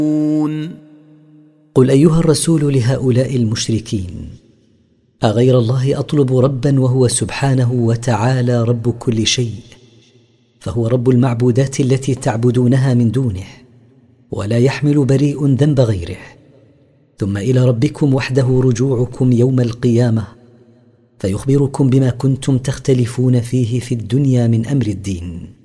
قل أيها الرسول لهؤلاء المشركين: أغير الله أطلب ربا وهو سبحانه وتعالى رب كل شيء، فهو رب المعبودات التي تعبدونها من دونه، ولا يحمل بريء ذنب غيره، ثم إلى ربكم وحده رجوعكم يوم القيامة، فيخبركم بما كنتم تختلفون فيه في الدنيا من أمر الدين.